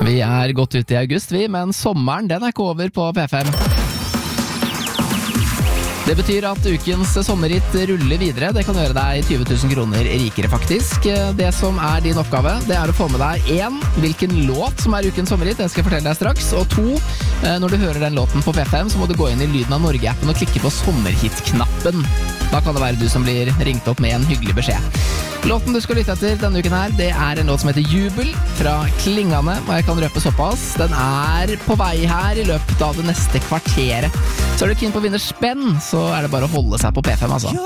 Vi godt ute i august, men sommeren den ikke over på P5. Det betyr at ukens sommerhit ruller videre. Det kan gjøre deg 20 000 kroner rikere faktisk. Det som din oppgave, det å få med deg 1. Hvilken låt som ukens sommerhit, det skal jeg fortelle deg straks. Og 2. Når du hører den låten på P5, så må du gå inn i Lyden av Norge-appen og klikke på sommerhit-knappen. Da kan det være du som blir ringt opp med en hyggelig beskjed. Låten du skal lytte etter denne uken her, det en låt som heter Jubel fra Klingane, og jeg kan røpe såpass. Den på vei her i løpet av det neste kvarteret. Så du keen på å vinne spenn, så det bare å holde seg på P5 altså.